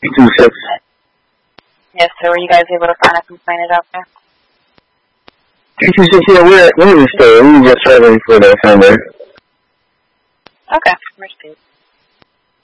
326. Yes, sir. Were you guys able to find a complainant out there? 326, yeah, we're in the store. We were just struggling for the offender. Okay, received.